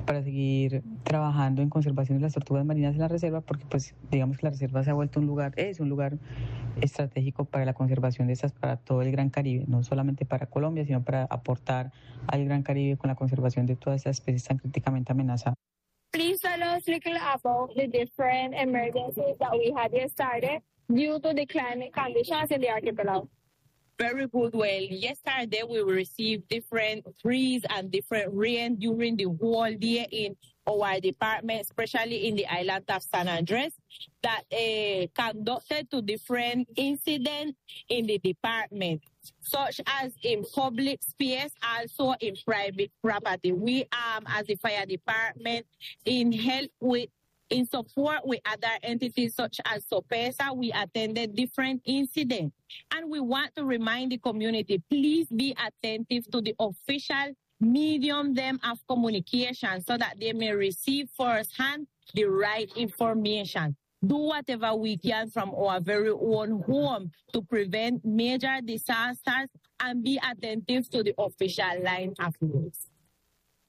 para seguir trabajando en conservación de las tortugas marinas en la reserva, porque pues digamos que la reserva se ha vuelto un lugar estratégico para la conservación de estas para todo el Gran Caribe, no solamente para Colombia, sino para aportar al Gran Caribe con la conservación de todas estas especies tan críticamente amenazadas. Please tell us a little about the different emergencies that we had yesterday due to the climate conditions in the archipelago. Very good. Well, yesterday we received different trees and different rain during the whole day in our department, especially in the island of San Andres, that conducted to different incidents in the department, such as in public space, also in private property. We, as the fire department, in support with other entities such as SOPESA, we attended different incidents. And we want to remind the community, please be attentive to the official medium them of communication so that they may receive firsthand the right information. Do whatever we can from our very own home to prevent major disasters and be attentive to the official line of news.